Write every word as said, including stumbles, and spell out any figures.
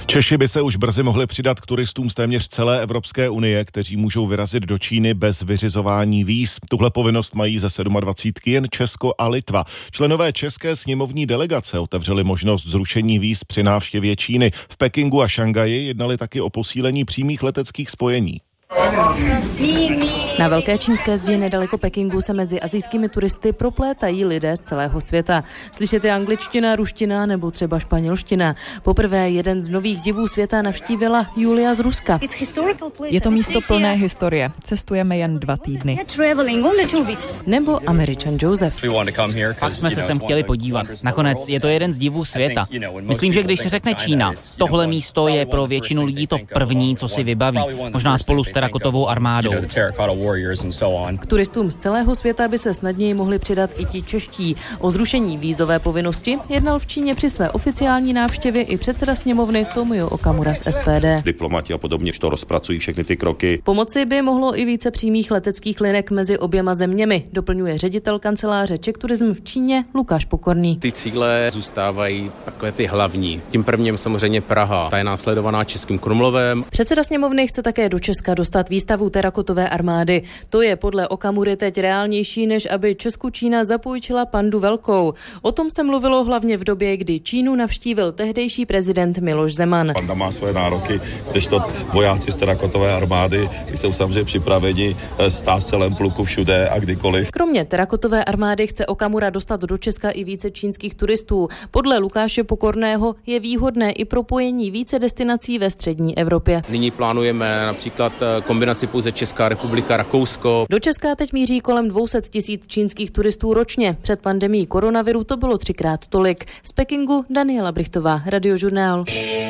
Češi by se už brzy mohli přidat k turistům z téměř celé Evropské unie, kteří můžou vyrazit do Číny bez vyřizování víz. Tuhle povinnost mají ze dvacítky jen Česko a Litva. Členové české sněmovní delegace otevřeli možnost zrušení víz při návštěvě Číny. V Pekingu a Šanghaji jednali taky o posílení přímých leteckých spojení. Na velké čínské zdi nedaleko Pekingu se mezi asijskými turisty proplétají lidé z celého světa. Slyšet je angličtina, ruština nebo třeba španělština. Poprvé jeden z nových divů světa navštívila Julia z Ruska. Je to místo plné historie. Cestujeme jen dva týdny. Nebo Američan Joseph. Pak jsme se sem chtěli podívat. Nakonec je to jeden z divů světa. Myslím, že když řekne Čína, tohle místo je pro většinu lidí to první, co si vybaví. Možná spolu s terakotovou armádou. K turistům z celého světa by se snadněji mohli přidat i ti čeští. O zrušení vízové povinnosti jednal v Číně při své oficiální návštěvě i předseda sněmovny Tomio Okamura z S P D. Diplomati a podobně to rozpracují všechny ty kroky. Pomoci by mohlo i více přímých leteckých linek mezi oběma zeměmi, doplňuje ředitel kanceláře Czech Tourism v Číně Lukáš Pokorný. Ty cíle zůstávají takové ty hlavní. Tím prvním samozřejmě Praha, ta je následovaná Českým Krumlovem. Předseda sněmovny chce také do Česka dostat výstavu terakotové armády. To je podle Okamury teď reálnější, než aby Česku Čína zapůjčila pandu velkou. O tom se mluvilo hlavně v době, kdy Čínu navštívil tehdejší prezident Miloš Zeman. Panda má svoje nároky, kdežto vojáci z terakotové armády jsou samozřejmě připraveni stát v celém pluku všude a kdykoliv. Kromě terakotové armády chce Okamura dostat do Česka i více čínských turistů. Podle Lukáše Pokorného je výhodné i propojení více destinací ve střední Evropě. Nyní plánujeme například kombinaci pouze Česká republika, Rakousko. Do Česka teď míří kolem dvě stě tisíc čínských turistů ročně. Před pandemií koronaviru to bylo třikrát tolik. Z Pekingu Daniela Brichtová, Radiožurnál.